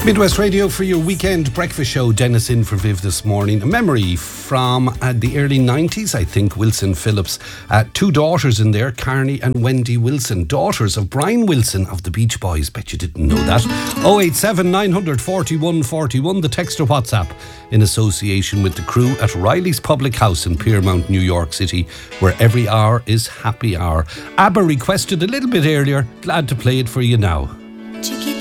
Midwest Radio for your weekend breakfast show. Dennis in for Viv this morning. A memory from the early 90s, I think. Wilson Phillips. Two daughters in there, Carney and Wendy Wilson. Daughters of Brian Wilson of the Beach Boys. Bet you didn't know that. 087 900 41 41. The text or WhatsApp in association with the crew at Riley's Public House in Piermount, New York City, where every hour is happy hour. ABBA requested a little bit earlier. Glad to play it for you now. Chicken